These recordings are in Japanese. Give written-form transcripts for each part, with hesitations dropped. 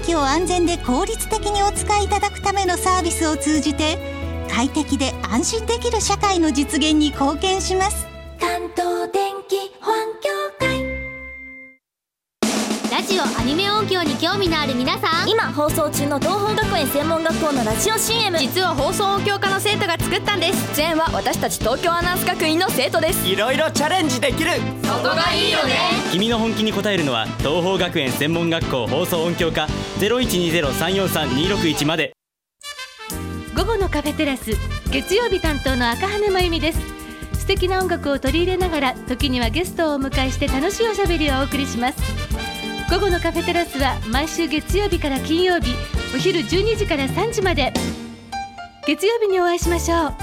機を安全で効率的にお使いいただくためのサービスを通じて、快適で安心できる社会の実現に貢献します。 関東電気保安協会。 ラジオアニメ音響に興味のある皆さん、 今放送中の東邦学園専門学校のラジオ CM、 実は放送音響科の生徒が作ったんです。 出演は私たち東京アナウンス学院の生徒です。 いろいろチャレンジできる、 そこがいいよね。 君の本気に応えるのは東邦学園専門学校放送音響科 0120-343-261 まで。 午後のカフェテラス、月曜日担当の赤羽真由美です。素敵な音楽を取り入れながら、時にはゲストをお迎えして楽しいおしゃべりをお送りします。午後のカフェテラスは毎週月曜日から金曜日、お昼12時から3時まで。月曜日にお会いしましょう。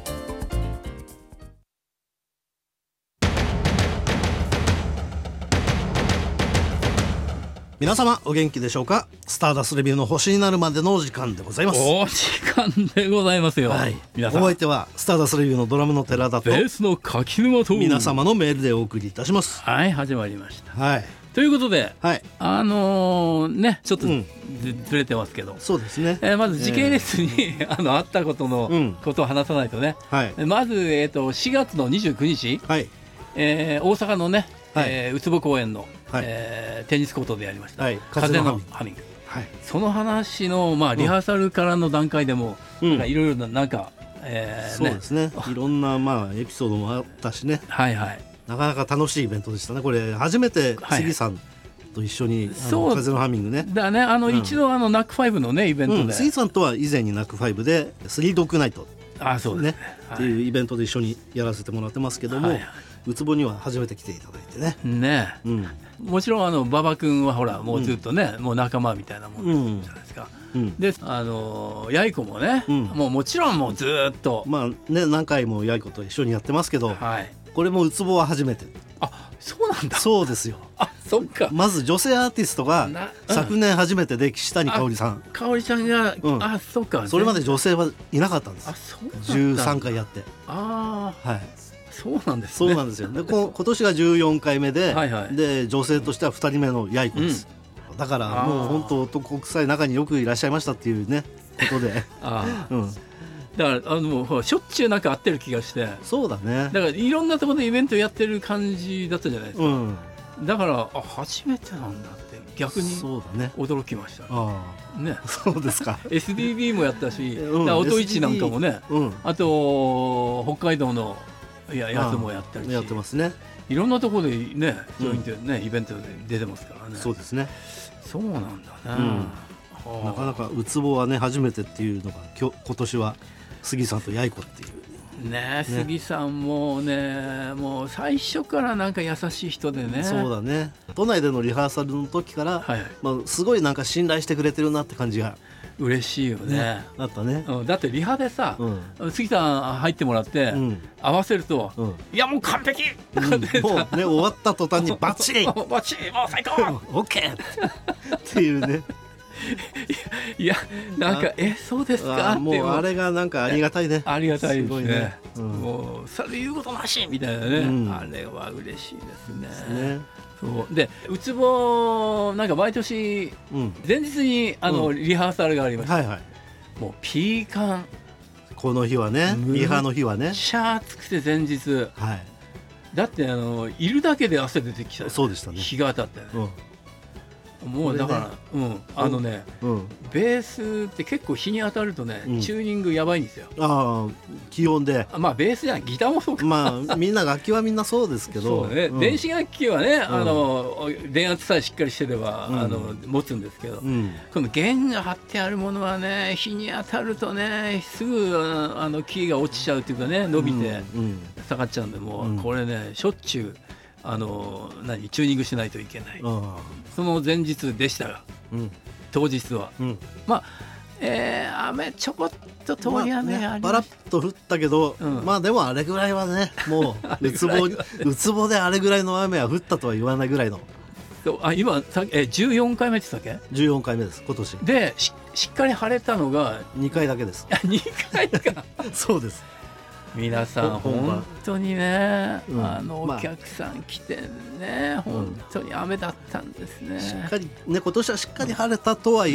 皆様お元気でしょうか。スターダストレビューの星になるまでのお時間でございます。 お時間でございますよ、 はい、 皆さん。 お相手はスターダストレビューのドラムの寺田とベースの柿沼と皆様のメールでお送りいたします。 はい、始まりました、 はい、 ということで、 はい、 ね、ちょっとずれてますけど、 そうですね、 まず時系列に、あったことの、ことを話さないとね、はい、まず、4月の29日、はい、大阪のね、ウツボ公園の、はい、テニスコートでやりました、はい、風のハミング、はい、その話の、リハーサルからの段階でもいろいろななんか、 そうですね、いろんな、エピソードもあったしね、はいはい、なかなか楽しいイベントでしたね。これ初めて杉さんと一緒に、風のハミングね、 だね、一度ナックファイブのねイベントで、 杉さんとは以前にナックファイブでスリードッグナイト、 そうですね、 っていうイベントで一緒にやらせてもらってますけども、ウツボには初めて来ていただいてね。 もちろん馬場君はほらもうずっとね、もう仲間みたいなもんじゃないですか。で、やいこもね、もちろんもうずっと何回もやいこと一緒にやってますけど、これもウツボは初めて。 そうなんだ。 そうですよ。 そっか。 まず女性アーティストが昨年初めてで岸谷香織さん、 香織ちゃんが、そっか、 それまで女性はいなかったんです。13回やって、はい、 そうなんですね。 そうなんですよ。で今年が14回目で、で女性としては2人目のやいこです、だからもう本当男臭い中によくいらっしゃいましたっていうねことでだからもうしょっちゅうなんか会ってる気がして。 そうだね。 だからいろんなところでイベントやってる感じだったじゃないですか、だから初めてなんだって逆に驚きましたね。 そうですか。 SDB もやったし、音市なんかもね、あと北海道のやつもやったりし、 やってますね。 いろんなところでね、ジョイントね、イベントで出てますからね。 そうですね。 そうなんだね。 なかなかウツボはね初めてっていうのが今年は杉さんとやいこっていうね。杉さんもね、もう最初からなんか優しい人でね。 そうだね。都内でのリハーサルの時から、すごいなんか信頼してくれてるなって感じが嬉しいよね。 あったね。 だってリハでさ、杉さん入ってもらって合わせると、いやもう完璧、 もうね終わった途端にバッチリバッチリ、もう最高オッケーっていうね。 いやなんかそうですかって、 もうあれがなんかありがたいね。 ありがたいですね。もうそれ言うことなしみたいなね、あれは嬉しいですね。そうで、ウツボなんか毎年前日にリハーサルがありました。もうピーカン、 この日はね、リハの日はね、 シャー暑くて前日、だっているだけで汗出てきた。 そうでしたね。 日が当たってね、もうだからベースって結構日に当たるとね、チューニングやばいんですよ。 気温で。 ベースじゃギターもそうか。 みんな楽器はみんなそうですけど、 電子楽器はね、電圧さえしっかりしてれば持つんですけど、この弦が張ってあるものはね、日に当たるとねすぐキーが落ちちゃうというかね、伸びて下がっちゃうんで、もうこれねしょっちゅうチューニングしないといけない。その前日でしたが、当日は、雨ちょこっと通り雨ありました。 パラッと降ったけど、でもあれぐらいはね、もうウツボであれぐらいの雨は降ったとは言わないぐらいの。 今14回目って言ったっけ ？14回目です今年で。しっかり晴れたのが 2回だけです。 2回かそうです。皆さん本当にね、お客さん来てね、本当に雨だったんですね。 しっかりね、今年はしっかり晴れたとはいえ